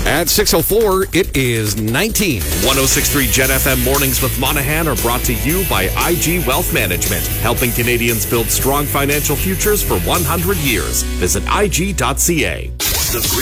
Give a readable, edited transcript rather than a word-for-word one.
At 6:04, it is 19. 106.3 Jet FM Mornings with Monahan are brought to you by IG Wealth Management, helping Canadians build strong financial futures for 100 years. Visit IG.ca.